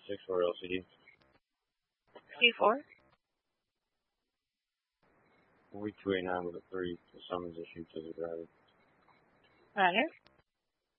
6-4 LCD. C4. 4289 with a 3. The summons issued to the driver. Roger.